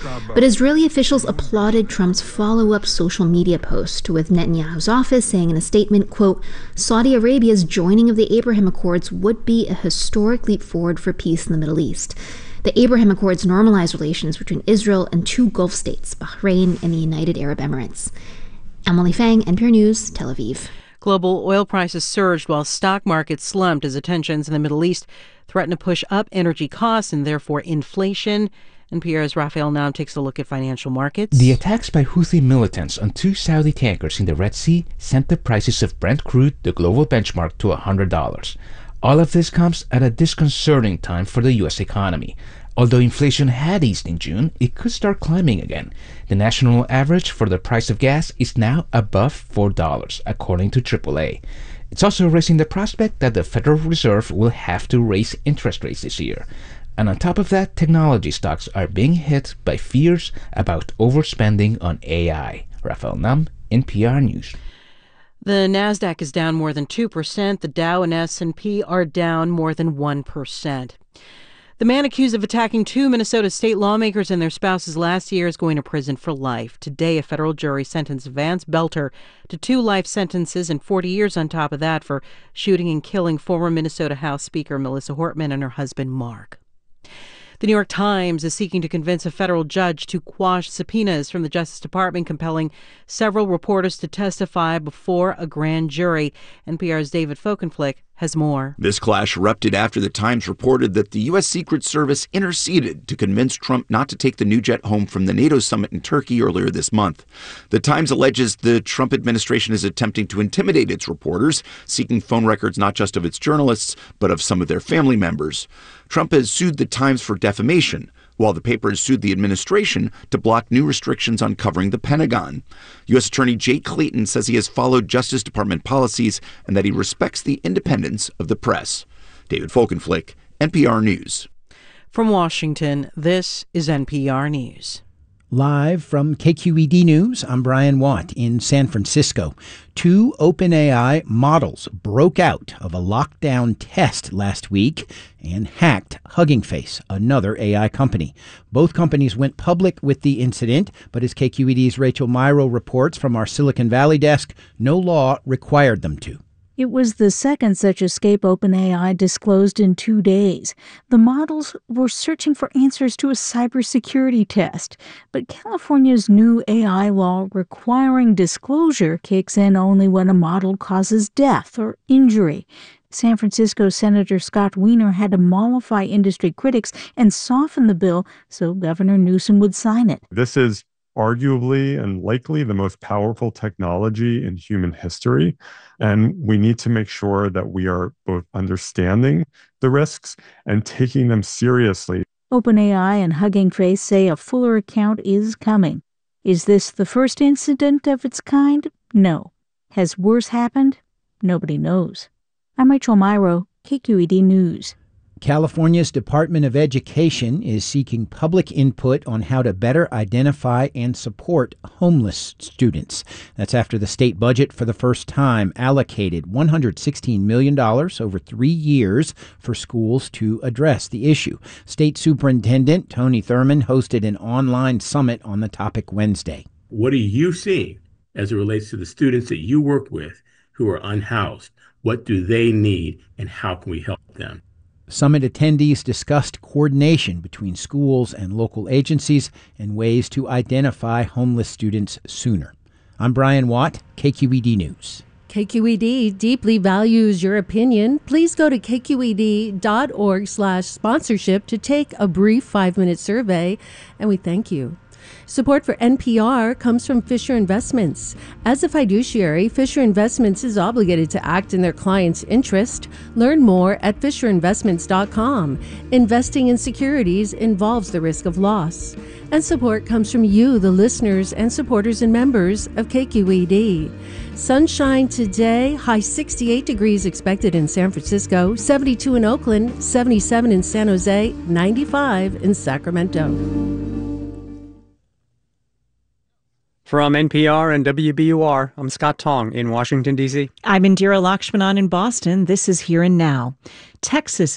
But Israeli officials applauded Trump's follow-up social media post, with Netanyahu's office saying in a statement, quote, Saudi Arabia's joining of the Abraham Accords would be a historic leap forward for peace in the Middle East. The Abraham Accords normalize relations between Israel and two Gulf states, Bahrain and the United Arab Emirates. Emily Fang, NPR News, Tel Aviv. Global oil prices surged while stock markets slumped as tensions in the Middle East threaten to push up energy costs and therefore inflation. NPR's Raphael Naum takes a look at financial markets. The attacks by Houthi militants on two Saudi tankers in the Red Sea sent the prices of Brent crude, the global benchmark, to $100. All of this comes at a disconcerting time for the U.S. economy. Although inflation had eased in June, it could start climbing again. The national average for the price of gas is now above $4, according to AAA. It's also raising the prospect that the Federal Reserve will have to raise interest rates this year. And on top of that, technology stocks are being hit by fears about overspending on AI. Raphael Naum, NPR News. The Nasdaq is down more than 2%. The Dow and S&P are down more than 1%. The man accused of attacking two Minnesota state lawmakers and their spouses last year is going to prison for life. Today, a federal jury sentenced Vance Belter to 2 life sentences and 40 years on top of that for shooting and killing former Minnesota House Speaker Melissa Hortman and her husband Mark. The New York Times is seeking to convince a federal judge to quash subpoenas from the Justice Department, compelling several reporters to testify before a grand jury. NPR's David Folkenflik has more. This clash erupted after the Times reported that the U.S. Secret Service interceded to convince Trump not to take the new jet home from the NATO summit in Turkey earlier this month. The Times alleges the Trump administration is attempting to intimidate its reporters, seeking phone records not just of its journalists, but of some of their family members. Trump has sued the Times for defamation, while the paper has sued the administration to block new restrictions on covering the Pentagon. U.S. Attorney Jake Clayton says he has followed Justice Department policies and that he respects the independence of the press. David Folkenflik, NPR News. From Washington, this is NPR News. Live from KQED News, I'm Brian Watt in San Francisco. 2 OpenAI models broke out of a lockdown test last week and hacked Hugging Face, another AI company. Both companies went public with the incident, but as KQED's Rachel Myrow reports from our Silicon Valley desk, no law required them to. It was the second such escape OpenAI disclosed in 2 days. The models were searching for answers to a cybersecurity test, but California's new AI law requiring disclosure kicks in only when a model causes death or injury. San Francisco Senator Scott Wiener had to mollify industry critics and soften the bill so Governor Newsom would sign it. This is arguably and likely the most powerful technology in human history. And we need to make sure that we are both understanding the risks and taking them seriously. OpenAI and Hugging Face say a fuller account is coming. Is this the first incident of its kind? No. Has worse happened? Nobody knows. I'm Rachel Myrow, KQED News. California's Department of Education is seeking public input on how to better identify and support homeless students. That's after the state budget for the first time allocated $116 million over 3 years for schools to address the issue. State Superintendent Tony Thurmond hosted an online summit on the topic Wednesday. What are you seeing as it relates to the students that you work with who are unhoused? What do they need and how can we help them? Summit attendees discussed coordination between schools and local agencies and ways to identify homeless students sooner. I'm Brian Watt, KQED News. KQED deeply values your opinion. Please go to kqed.org/sponsorship to take a brief 5-minute survey, and we thank you. Support for NPR comes from Fisher Investments. As a fiduciary, Fisher Investments is obligated to act in their client's interest. Learn more at fisherinvestments.com. Investing in securities involves the risk of loss. And support comes from you, the listeners and supporters and members of KQED. Sunshine today, high 68 degrees expected in San Francisco, 72 in Oakland, 77 in San Jose, 95 in Sacramento. From NPR and WBUR, I'm Scott Tong in Washington, D.C. I'm Indira Lakshmanan in Boston. This is Here and Now. Texas